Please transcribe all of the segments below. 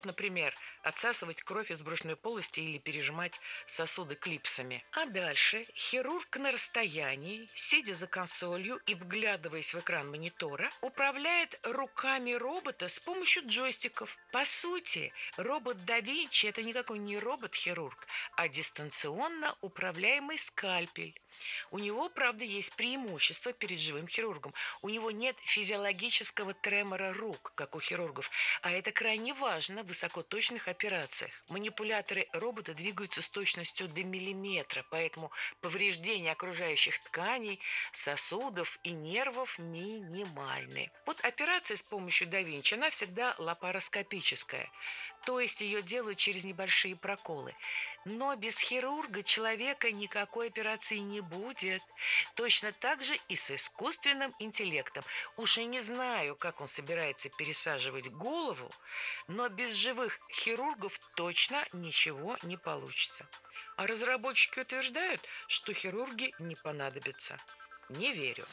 Например, отсасывать кровь из брюшной полости или пережимать сосуды клипсами. А дальше хирург на расстоянии, сидя за консолью и вглядываясь в экран монитора, управляет руками робота с помощью джойстиков. По сути, робот да Винчи – это никакой не робот-хирург, а дистанционно управляемый скальпель. У него, правда, есть преимущество перед живым хирургом. У него нет физиологического тремора рук, как у хирургов, а это крайне важно в высокоточных операциях. Манипуляторы робота двигаются с точностью до миллиметра, поэтому повреждения окружающих тканей, сосудов и нервов минимальны. Вот операция с помощью да Винчи, она всегда лапароскопическая, то есть ее делают через небольшие проколы. Но без хирурга человека никакой операции не будет. Точно так же и с искусственным интеллектом. Уж и не знаю, как он собирается пересаживать голову, но без живых хирургов точно ничего не получится. А разработчики утверждают, что хирурги не понадобятся. Не верю.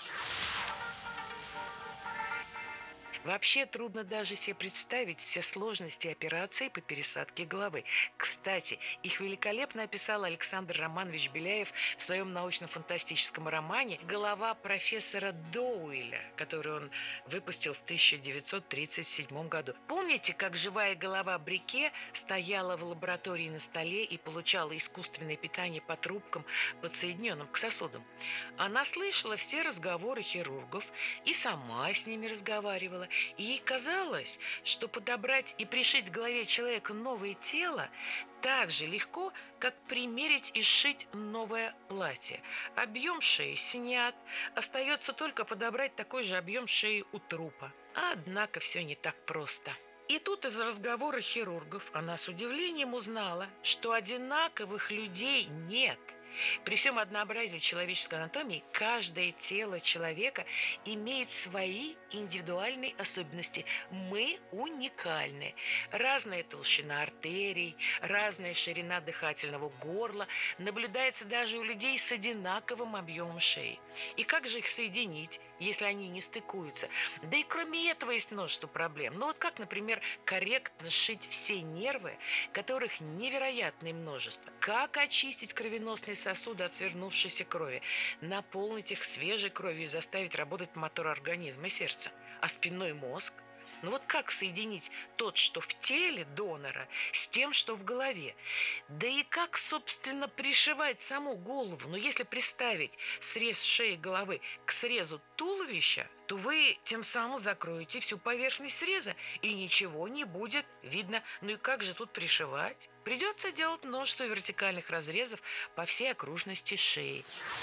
Вообще трудно даже себе представить все сложности операции по пересадке головы. Кстати, их великолепно описал Александр Романович Беляев в своем научно-фантастическом романе «Голова профессора Доуэля», который он выпустил в 1937 году. Помните, как живая голова Брике стояла в лаборатории на столе и получала искусственное питание по трубкам, подсоединенным к сосудам? Она слышала все разговоры хирургов и сама с ними разговаривала. И ей казалось, что подобрать и пришить к голове человека новое тело так же легко, как примерить и сшить новое платье. Объем шеи снят, остается только подобрать такой же объем шеи у трупа. Однако все не так просто. И тут из разговора хирургов она с удивлением узнала, что одинаковых людей нет. При всем однообразии человеческой анатомии каждое тело человека имеет свои индивидуальные особенности. Мы уникальны. Разная толщина артерий, разная ширина дыхательного горла наблюдается даже у людей с одинаковым объемом шеи. И как же их соединить, если они не стыкуются? Да и кроме этого есть множество проблем. Ну вот как, например, корректно сшить все нервы, которых невероятное множество? Как очистить кровеносные сосуды от свернувшейся крови, наполнить их свежей кровью и заставить работать мотор организма и сердца? А спинной мозг? Ну вот как соединить тот, что в теле донора, с тем, что в голове? Да и как, собственно, пришивать саму голову? Но если представить срез шеи головы к срезу туловища, то вы тем самым закроете всю поверхность среза, и ничего не будет видно. Ну и как же тут пришивать? Придется делать множество вертикальных разрезов по всей окружности шеи.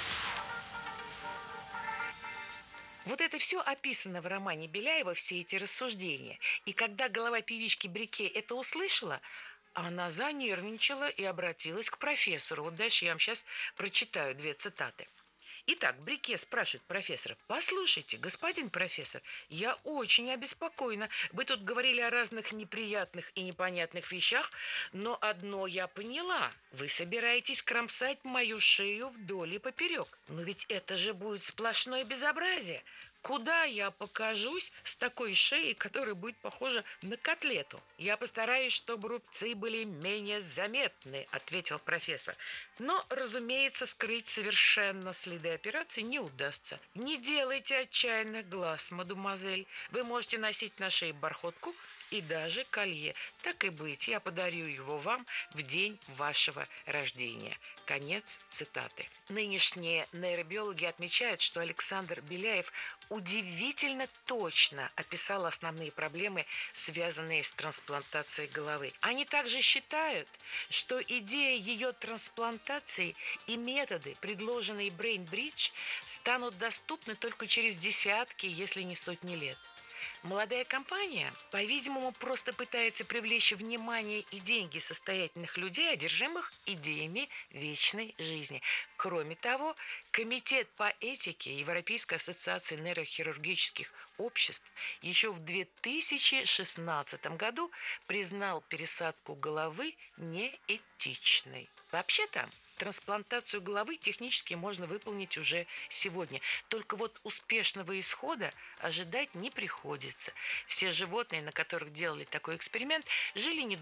Вот это все описано в романе Беляева, все эти рассуждения. И когда голова певички Брике это услышала, она занервничала и обратилась к профессору. Вот дальше я вам сейчас прочитаю 2 цитаты. Итак, Брике спрашивает профессора: «Послушайте, господин профессор, я очень обеспокоена. Вы тут говорили о разных неприятных и непонятных вещах, но одно я поняла. Вы собираетесь кромсать мою шею вдоль и поперек. Но ведь это же будет сплошное безобразие. Куда я покажусь с такой шеей, которая будет похожа на котлету?» «Я постараюсь, чтобы рубцы были менее заметны», — ответил профессор. «Но, разумеется, скрыть совершенно следы операции не удастся. Не делайте отчаянных глаз, мадемуазель. Вы можете носить на шее бархотку и даже колье. Так и быть, я подарю его вам в день вашего рождения». Конец цитаты. Нынешние нейробиологи отмечают, что Александр Беляев удивительно точно описал основные проблемы, связанные с трансплантацией головы. Они также считают, что идея ее трансплантации и методы, предложенные Brain Bridge, станут доступны только через десятки, если не сотни лет. Молодая компания, по-видимому, просто пытается привлечь внимание и деньги состоятельных людей, одержимых идеями вечной жизни. Кроме того, Комитет по этике Европейской ассоциации нейрохирургических обществ еще в 2016 году признал пересадку головы неэтичной. Вообще-то, трансплантацию головы технически можно выполнить уже сегодня. Только вот успешного исхода ожидать не приходится. Все животные, на которых делали такой эксперимент, жили недолго.